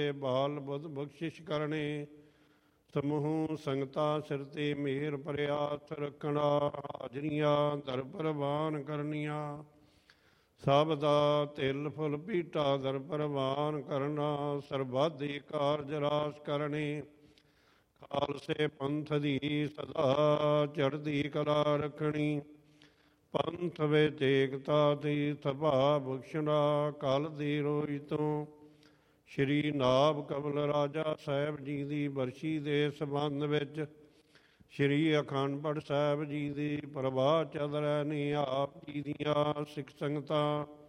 ਬਾਲ ਬੁੱਧ ਬਖਸ਼ਿਸ਼ ਕਰਨੇ। ਸਮੂਹ ਸੰਗਤਾਂ ਸਿਰ ਤੇ ਮਿਹਰ ਭਰਿਆ ਹੱਥ ਰੱਖਣਾ। ਹਾਜ਼ਰੀਆਂ ਦਰ ਪ੍ਰਵਾਨ ਕਰਨੀਆਂ। ਸਭ ਦਾ ਤਿਲ ਫੁੱਲ ਪੀਟਾ ਦਰ ਪ੍ਰਵਾਨ ਕਰਨਾ। ਸਰਬੱਤ ਕਾਰਜ ਰਾਸ ਕਰਨੇ। ਖਾਲਸੇ ਪੰਥ ਦੀ ਸਦਾ ਚੜ੍ਹਦੀ ਕਲਾ ਰੱਖਣੀ। ਪੰਥ ਵਿੱਚ ਏਕਤਾ ਦੀ ਸਭਾ ਬਖਸ਼ਣਾ। ਕੱਲ ਦੀ ਰੋਜ਼ ਤੋਂ ਸ਼੍ਰੀ ਨਾਭ ਕਮਲ ਰਾਜਾ ਸਾਹਿਬ ਜੀ ਦੀ ਬਰਸ਼ੀ ਦੇ ਸੰਬੰਧ ਵਿੱਚ ਸ਼੍ਰੀ ਅਖੰਡ ਪਾਠ ਸਾਹਿਬ ਜੀ ਦੀ ਪ੍ਰਭਾ ਚੱਲ ਰਹੀ ਨੇ। ਆਪ ਜੀ ਦੀਆਂ ਸਿੱਖ ਸੰਗਤਾਂ